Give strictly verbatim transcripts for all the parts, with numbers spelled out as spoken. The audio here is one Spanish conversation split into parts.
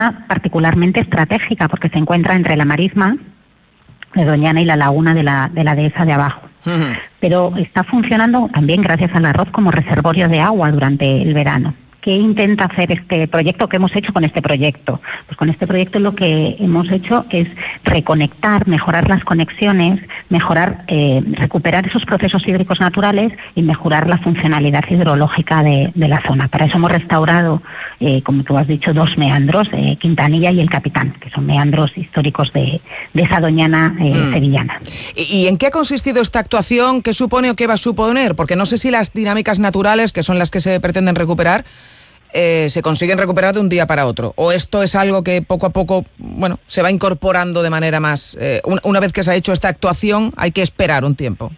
particularmente estratégica porque se encuentra entre la marisma de Doñana y la laguna de la, de la dehesa de abajo. Uh-huh. Pero está funcionando también gracias al arroz como reservorio de agua durante el verano. ¿Qué intenta hacer este proyecto? ¿Qué hemos hecho con este proyecto? Pues con este proyecto lo que hemos hecho es reconectar, mejorar las conexiones, mejorar, eh, recuperar esos procesos hídricos naturales y mejorar la funcionalidad hidrológica de, de la zona. Para eso hemos restaurado, eh, como tú has dicho, dos meandros, eh, Quintanilla y el Capitán, que son meandros históricos de, de esa Doñana eh, mm. sevillana. ¿Y, ¿Y en qué ha consistido esta actuación? ¿Qué supone o qué va a suponer? Porque no sé si las dinámicas naturales, que son las que se pretenden recuperar, Eh, se consiguen recuperar de un día para otro, o esto es algo que poco a poco, bueno, se va incorporando de manera más, eh, una, una vez que se ha hecho esta actuación hay que esperar un tiempo.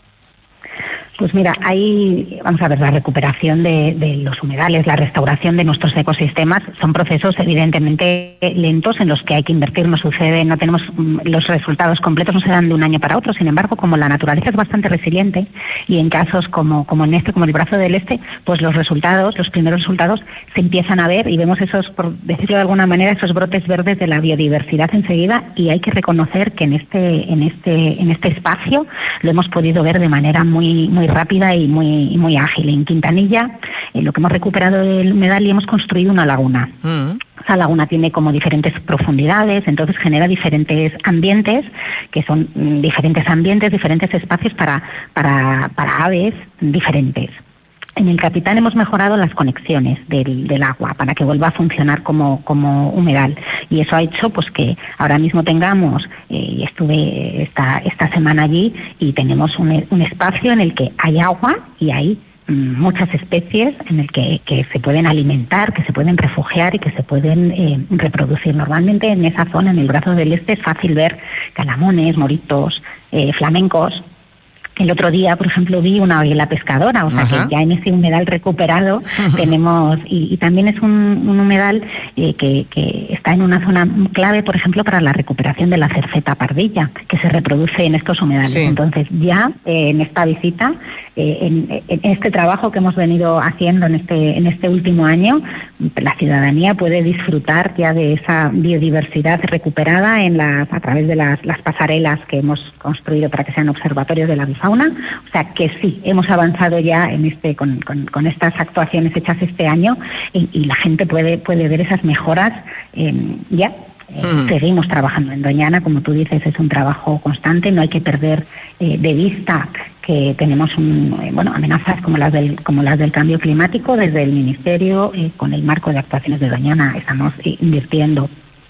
Pues mira, hay, vamos a ver, la recuperación de, de los humedales, la restauración de nuestros ecosistemas son procesos evidentemente lentos en los que hay que invertir, no sucede, no tenemos los resultados completos, no se dan de un año para otro. Sin embargo, como la naturaleza es bastante resiliente y en casos como, como en este, como el Brazo del Este, pues los resultados, los primeros resultados se empiezan a ver y vemos esos, por decirlo de alguna manera, esos brotes verdes de la biodiversidad enseguida, y hay que reconocer que en este, en este, en este espacio lo hemos podido ver de manera muy, muy rápida y muy muy ágil. En Quintanilla, eh, lo que hemos recuperado del humedal y hemos construido una laguna. Mm. Esa laguna tiene como diferentes profundidades, entonces genera diferentes ambientes, que son mm, diferentes ambientes, diferentes espacios para, para, para aves diferentes. En el Capitán hemos mejorado las conexiones del, del agua para que vuelva a funcionar como, como humedal, y eso ha hecho pues que ahora mismo tengamos, eh, estuve esta, esta semana allí y tenemos un, un espacio en el que hay agua y hay mm, muchas especies en el que, que se pueden alimentar, que se pueden refugiar y que se pueden eh, reproducir. Normalmente en esa zona, en el Brazo del Este, es fácil ver calamones, moritos, eh, flamencos. El otro día, por ejemplo, vi una águila pescadora, o sea Ajá. que ya en ese humedal recuperado tenemos, y, y también es un, un humedal eh, que, que está en una zona clave, por ejemplo, para la recuperación de la cerceta pardilla, que se reproduce en estos humedales. Sí. Entonces ya eh, en esta visita, eh, en, en este trabajo que hemos venido haciendo en este, en este último año, la ciudadanía puede disfrutar ya de esa biodiversidad recuperada en las, a través de las, las pasarelas que hemos construido para que sean observatorios de la bifauna. O sea que sí, hemos avanzado ya en este con, con, con estas actuaciones hechas este año, y, y la gente puede puede ver esas mejoras eh, ya. Eh, mm. Seguimos trabajando en Doñana, como tú dices, es un trabajo constante, no hay que perder eh, de vista que tenemos un, eh, bueno, amenazas como las del como las del cambio climático. Desde el Ministerio, eh, con el marco de actuaciones de Doñana, estamos eh, invirtiendo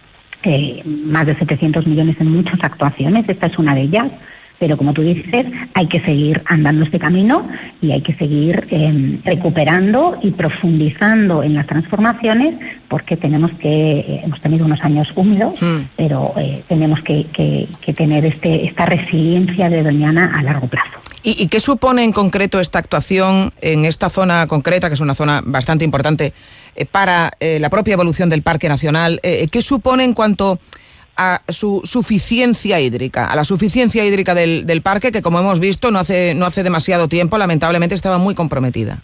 eh, más de setecientos millones en muchas actuaciones. Esta es una de ellas. Pero como tú dices, hay que seguir andando este camino y hay que seguir eh, recuperando y profundizando en las transformaciones, porque tenemos que, eh, hemos tenido unos años húmedos, mm. pero eh, tenemos que, que, que tener este, esta resiliencia de Doñana a largo plazo. ¿Y, ¿Y qué supone en concreto esta actuación en esta zona concreta, que es una zona bastante importante eh, para eh, la propia evolución del Parque Nacional? Eh, ¿Qué supone en cuanto a su suficiencia hídrica, a la suficiencia hídrica del, del parque, que como hemos visto no hace, no hace demasiado tiempo, lamentablemente estaba muy comprometida?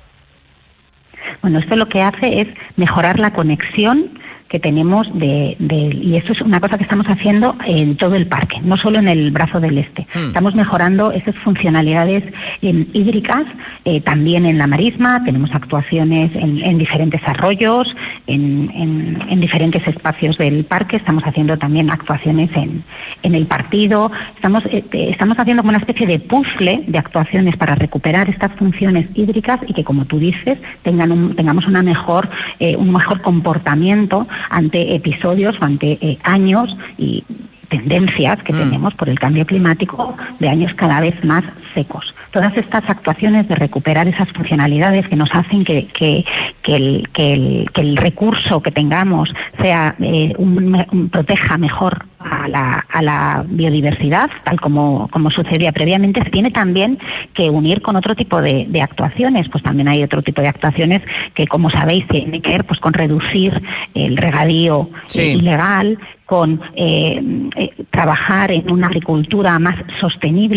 Bueno, esto lo que hace es mejorar la conexión que tenemos de, de y esto es una cosa que estamos haciendo en todo el parque, no solo en el Brazo del Este. Mm. Estamos mejorando esas funcionalidades eh, hídricas, eh, también en la marisma. Tenemos actuaciones en, en diferentes arroyos, en, en, en diferentes espacios del parque. Estamos haciendo también actuaciones en, en el partido. Estamos eh, estamos haciendo como una especie de puzzle de actuaciones para recuperar estas funciones hídricas y que, como tú dices, tengan un, tengamos una mejor eh, un mejor comportamiento ante episodios o ante eh, años y tendencias que mm. tenemos por el cambio climático de años cada vez más secos. Todas estas actuaciones de recuperar esas funcionalidades que nos hacen que, que, que, el, que, el, que el recurso que tengamos sea eh, un, un, proteja mejor a la, a la biodiversidad, tal como, como sucedía previamente, se tiene también que unir con otro tipo de, de actuaciones. Pues también hay otro tipo de actuaciones que, como sabéis, tienen que ver pues con reducir el regadío sí. eh, ilegal, con eh, eh, trabajar en una agricultura más sostenible,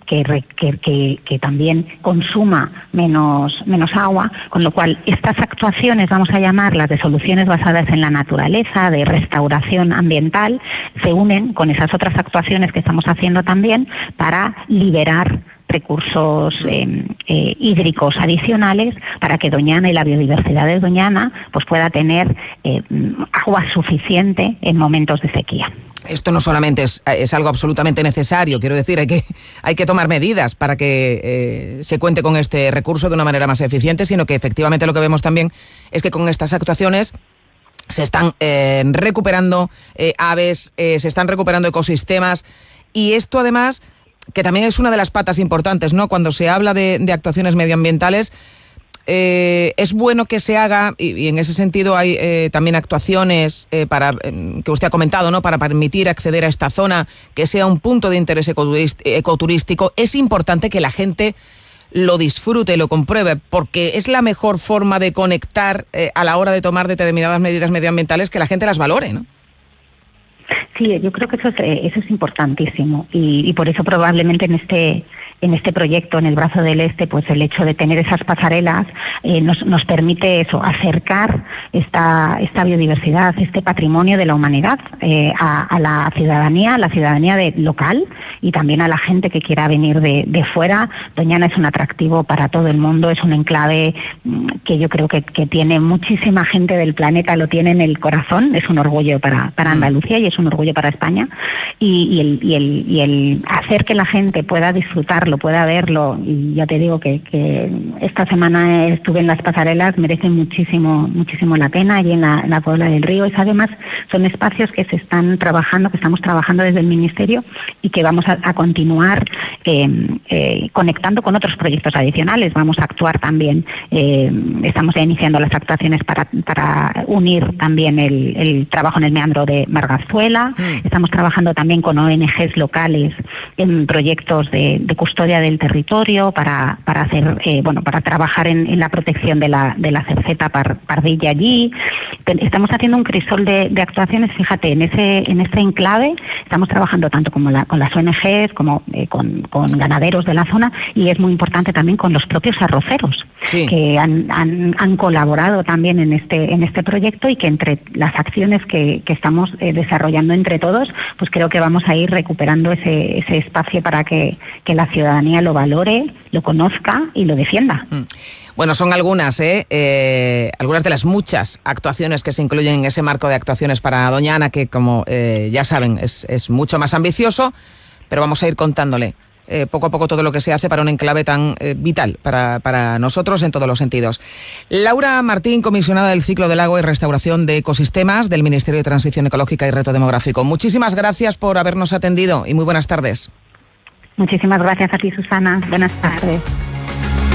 que, que, que, que también consuma menos, menos agua, con lo cual estas actuaciones, vamos a llamarlas de soluciones basadas en la naturaleza, de restauración ambiental, se unen con esas otras actuaciones que estamos haciendo también para liberar recursos eh, eh, hídricos adicionales para que Doñana y la biodiversidad de Doñana pues pueda tener eh, agua suficiente en momentos de sequía. Esto no solamente es, es algo absolutamente necesario, quiero decir, hay que, hay que tomar medidas para que eh, se cuente con este recurso de una manera más eficiente, sino que efectivamente lo que vemos también es que con estas actuaciones se están eh, recuperando eh, aves, eh, se están recuperando ecosistemas, y esto además, que también es una de las patas importantes, ¿no? Cuando se habla de, de actuaciones medioambientales, eh, es bueno que se haga, y, y en ese sentido hay eh, también actuaciones eh, para eh, que usted ha comentado, ¿no? Para permitir acceder a esta zona, que sea un punto de interés ecoturístico. Es importante que la gente lo disfrute, lo compruebe, porque es la mejor forma de conectar eh, a la hora de tomar determinadas medidas medioambientales, que la gente las valore, ¿no? Sí, yo creo que eso es, eso es importantísimo, y, y por eso probablemente en este en este proyecto, en el Brazo del Este, pues el hecho de tener esas pasarelas eh, nos, nos permite eso, acercar esta esta biodiversidad, este patrimonio de la humanidad eh, a, a la ciudadanía, a la ciudadanía de, local, y también a la gente que quiera venir de, de fuera. Doñana es un atractivo para todo el mundo, es un enclave que yo creo que, que tiene muchísima gente del planeta, lo tiene en el corazón, es un orgullo para, para Andalucía y es un orgullo para España, y, y, el, y, el, y el hacer que la gente pueda disfrutarlo, pueda verlo, y ya te digo que, que esta semana estuve en las pasarelas, merece muchísimo muchísimo la pena, y en la, la Puebla del Río. Es, además, son espacios que se están trabajando, que estamos trabajando desde el Ministerio, y que vamos a, a continuar eh, eh, conectando con otros proyectos adicionales. Vamos a actuar también, eh, estamos ya iniciando las actuaciones para, para unir también el, el trabajo en el meandro de Margazuela. Mm. Estamos trabajando también con O N Ges locales en proyectos de, de custodia del territorio para, para hacer, eh, bueno, para trabajar en, en la protección de la, de la cerceta par, pardilla allí. Estamos haciendo un crisol de, de actuaciones, fíjate, en ese, en ese enclave estamos trabajando tanto como la, con las O N Ges como eh, con, con ganaderos de la zona, y es muy importante también con los propios arroceros, sí, que han, han, han colaborado también en este, en este proyecto, y que entre las acciones que, que estamos eh, desarrollando entre todos, pues creo que vamos a ir recuperando ese, ese espacio para que, que la ciudadanía lo valore, lo conozca y lo defienda. Mm. Bueno, son algunas, ¿eh? Eh, algunas de las muchas actuaciones que se incluyen en ese marco de actuaciones para Doñana, que como eh, ya saben es, es mucho más ambicioso, pero vamos a ir contándole eh, poco a poco todo lo que se hace para un enclave tan eh, vital para, para nosotros en todos los sentidos. Laura Martín, comisionada del Ciclo del Agua y Restauración de Ecosistemas del Ministerio de Transición Ecológica y Reto Demográfico. Muchísimas gracias por habernos atendido y muy buenas tardes. Muchísimas gracias a ti, Susana. Buenas tardes.